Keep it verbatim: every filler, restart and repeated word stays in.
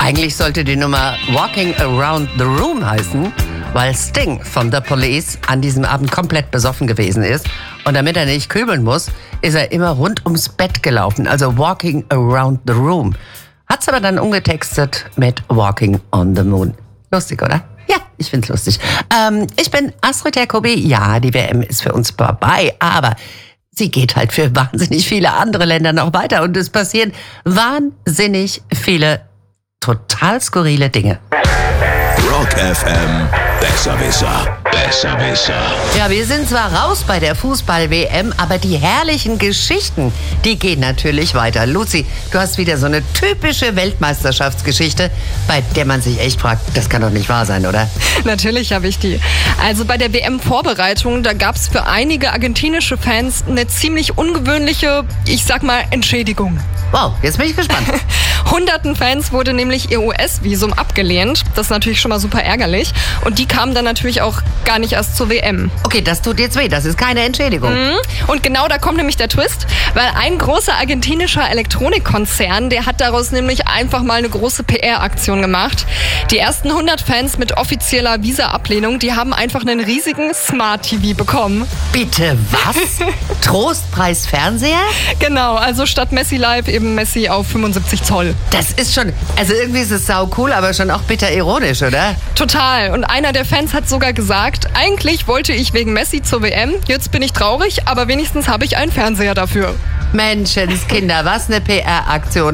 Eigentlich sollte die Nummer Walking Around the Room heißen, weil Sting von The Police an diesem Abend komplett besoffen gewesen ist. Und damit er nicht kübeln muss, ist er immer rund ums Bett gelaufen, also Walking Around the Room. Hat's aber dann umgetextet mit Walking on the Moon. Lustig, oder? Ja, ich find's lustig. Ähm, ich bin Astrid Jacobi. Ja, die W M ist für uns vorbei, aber sie geht halt für wahnsinnig viele andere Länder noch weiter und es passieren wahnsinnig viele total skurrile Dinge. Rock F M, Besserwisser, Besserwisser. Ja, wir sind zwar raus bei der Fußball-W M, aber die herrlichen Geschichten, die gehen natürlich weiter. Luzi, du hast wieder so eine typische Weltmeisterschaftsgeschichte, bei der man sich echt fragt, das kann doch nicht wahr sein, oder? Natürlich habe ich die. Also bei der W M-Vorbereitung, da gab es für einige argentinische Fans eine ziemlich ungewöhnliche, ich sag mal, Entschädigung. Wow, jetzt bin ich gespannt. Hunderten Fans wurde nämlich ihr U S-Visum abgelehnt. Das ist natürlich schon mal super ärgerlich. Und die kamen dann natürlich auch gar nicht erst zur W M. Okay, das tut jetzt weh, das ist keine Entschädigung. Mhm. Und genau da kommt nämlich der Twist, weil ein großer argentinischer Elektronikkonzern, der hat daraus nämlich einfach mal eine große P R-Aktion gemacht. Die ersten hundert Fans mit offizieller Visa-Ablehnung, die haben einfach einen riesigen Smart-T V bekommen. Bitte was? Trostpreis Fernseher? Genau, also statt Messi Live eben Messi auf fünfundsiebzig Zoll. Das ist schon, also irgendwie ist es sau cool, aber schon auch bitter ironisch, oder? Total. Und einer der Fans hat sogar gesagt, eigentlich wollte ich wegen Messi zur W M, jetzt bin ich traurig, aber wenigstens habe ich einen Fernseher dafür. Menschenskinder, was eine P R-Aktion.